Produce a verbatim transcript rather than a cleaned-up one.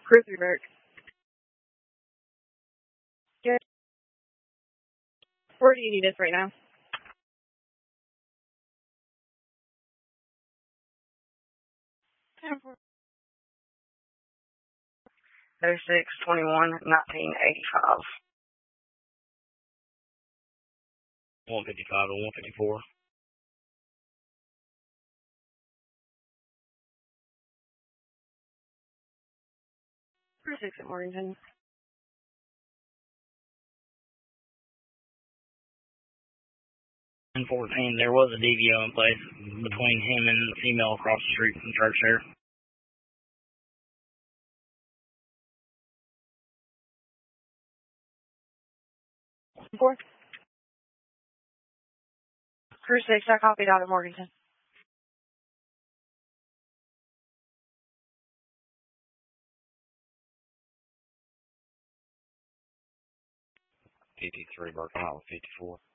Crew three Merrick. Good. Where do you need us right now? oh six twenty-one nineteen eighty-five. one fifty-five to one fifty-four. Crew six at Morganton. ten fourteen, there was a D V O in place between him and the female across the street from the church there. Four. Crew six, I copied out at Morganton. fifty-three, Burke Island, fifty-four.